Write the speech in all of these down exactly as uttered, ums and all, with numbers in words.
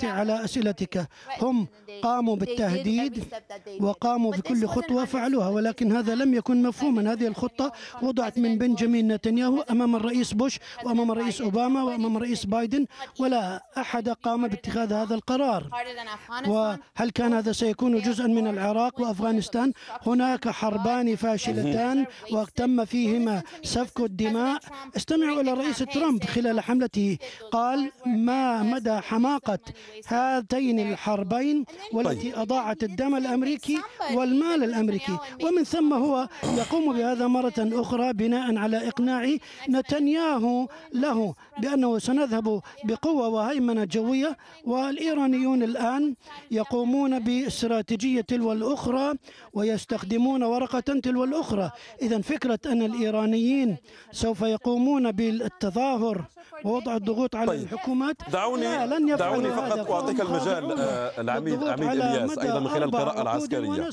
الإجابة على أسئلتك. هم قاموا بالتهديد وقاموا بكل خطوة فعلوها، ولكن هذا لم يكن مفهوما. هذه الخطة وضعت من بنجامين نتنياهو أمام الرئيس بوش وأمام الرئيس أوباما وأمام الرئيس بايدن، ولا أحد قام باتخاذ هذا القرار. وهل كان هذا سيكون جزءا من العراق وأفغانستان؟ هناك حربان فاشلتان وتم فيهما سفك الدماء. استمعوا إلى الرئيس ترامب خلال حملته، قال ما مدى حماقة هاتين الحربين والتي أضاعت الدم الأمريكي والمال الأمريكي، ومن ثم هو يقوم بهذا مرة أخرى بناء على إقناع نتنياهو له بأنه سنذهب بقوة وهيمنة جوية، والإيرانيون الآن يقومون باستراتيجية تلو الأخرى ويستخدمون ورقة تلو الأخرى. إذن فكرة أن الإيرانيين سوف يقومون بالتظاهر ووضع الضغوط على طيب. الحكومات دعوني لا لن دعوني فقط أعطيك المجال آه العميد عميد إلياس أيضا من خلال القراءة العسكرية.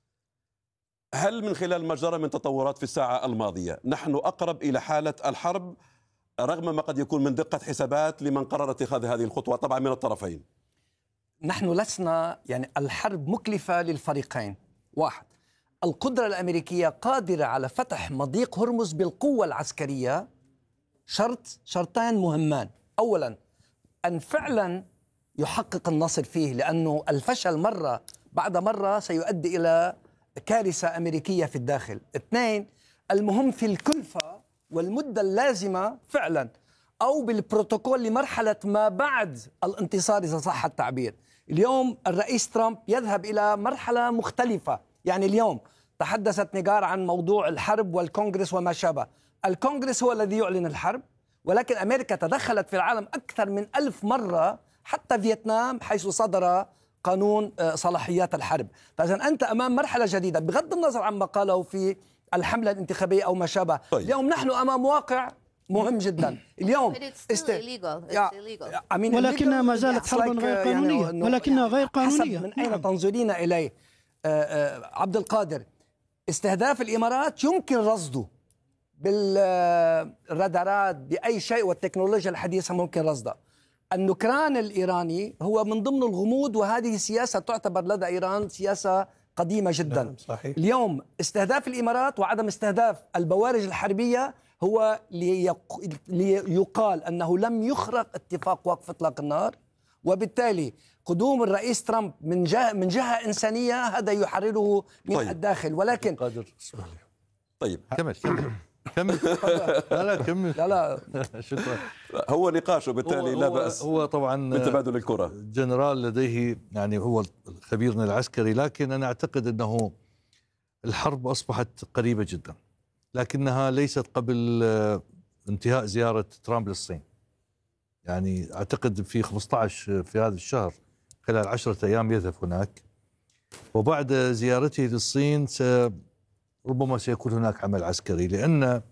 هل من خلال ما جرى من تطورات في الساعة الماضية نحن أقرب إلى حالة الحرب رغم ما قد يكون من دقة حسابات لمن قرر اتخاذ هذه الخطوة طبعا من الطرفين؟ نحن لسنا يعني الحرب مكلفة للفريقين. واحد، القدرة الأمريكية قادرة على فتح مضيق هرمز بالقوة العسكرية. شرط شرطان مهمان: أولا أن فعلا يحقق النصر فيه، لأنه الفشل مرة بعد مرة سيؤدي إلى كارثة أمريكية في الداخل. اثنين، المهم في الكلفة والمدة اللازمة فعلا، أو بالبروتوكول لمرحلة ما بعد الانتصار إذا صح التعبير. اليوم الرئيس ترامب يذهب إلى مرحلة مختلفة. يعني اليوم تحدثت نيجار عن موضوع الحرب والكونغرس وما شابه. الكونغرس هو الذي يعلن الحرب، ولكن أمريكا تدخلت في العالم أكثر من ألف مرة، حتى فيتنام حيث صدر قانون صلاحيات الحرب. فإذا أنت أمام مرحلة جديدة بغض النظر عما قاله في الحملة الانتخابية أو ما شابه. طيب. اليوم نحن أمام واقع مهم جدا. اليوم است... ولكنها ما زالت حربا غير قانونية، يعني ولكنها غير قانونية. من أين تنظرين إليه عبد القادر؟ استهداف الإمارات يمكن رصده بالرادارات بأي شيء، والتكنولوجيا الحديثة ممكن رصده. النكران الإيراني هو من ضمن الغموض، وهذه سياسة تعتبر لدى إيران سياسة قديمة جدا. نعم صحيح. اليوم استهداف الإمارات وعدم استهداف البوارج الحربية هو ليقال أنه لم يخرق اتفاق وقف إطلاق النار، وبالتالي قدوم الرئيس ترامب من جهة من جهة إنسانية هذا يحرره من طيب. الداخل. ولكن قادر طيب كمل كمل كمل لا لا كمل لا لا شكرا. هو نقاشه بالتالي لا بأس هو طبعا بتبادل الكرة. جنرال لديه يعني هو خبيرنا العسكري، لكن أنا أعتقد أنه الحرب أصبحت قريبة جدا، لكنها ليست قبل انتهاء زيارة ترامب للصين. يعني أعتقد في خمسة عشر في هذا الشهر، خلال عشرة أيام يذهب هناك، وبعد زيارته للصين ربما سيكون هناك عمل عسكري، لأن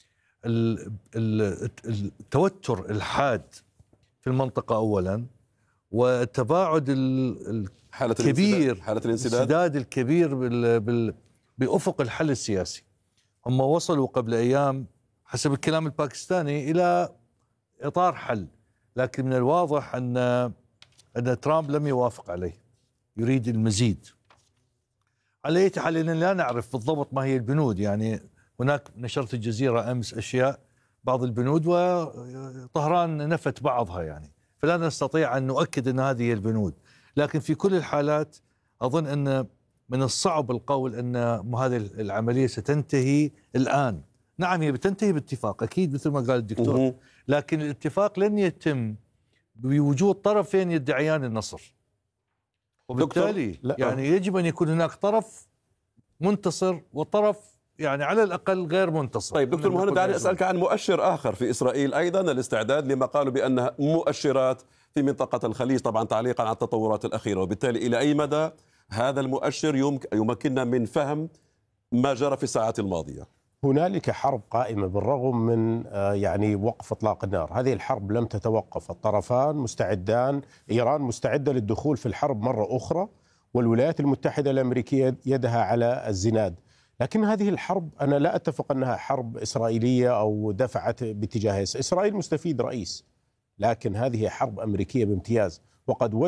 التوتر الحاد في المنطقة أولا، والتباعد الكبير، حالة الانسداد الانسداد الكبير بأفق الحل السياسي. هم وصلوا قبل أيام حسب الكلام الباكستاني إلى إطار حل، لكن من الواضح أن أن ترامب لم يوافق عليه، يريد المزيد. على أي حال لا نعرف بالضبط ما هي البنود. يعني هناك نشرت الجزيرة أمس أشياء بعض البنود وطهران نفت بعضها، يعني فلا نستطيع أن نؤكد أن هذه هي البنود. لكن في كل الحالات أظن أن من الصعب القول أن هذه العملية ستنتهي الآن. نعم هي بتنتهي باتفاق أكيد مثل ما قال الدكتور، لكن الاتفاق لن يتم بوجود طرفين يدعيان النصر، وبالتالي يعني يجب أن يكون هناك طرف منتصر وطرف يعني على الأقل غير منتصر. طيب دكتور مهند، دعني أسألك عن مؤشر آخر في إسرائيل أيضا، الاستعداد لما قالوا بأنها مؤشرات في منطقة الخليج، طبعا تعليقا على التطورات الأخيرة، وبالتالي إلى أي مدى هذا المؤشر يمكننا من فهم ما جرى في الساعات الماضية؟ هنالك حرب قائمة بالرغم من يعني وقف إطلاق النار. هذه الحرب لم تتوقف، الطرفان مستعدان، إيران مستعدة للدخول في الحرب مرة أخرى، والولايات المتحدة الأمريكية يدها على الزناد. لكن هذه الحرب أنا لا أتفق أنها حرب إسرائيلية أو دفعت باتجاه إسرائيل. مستفيد رئيس، لكن هذه حرب أمريكية بامتياز، وقد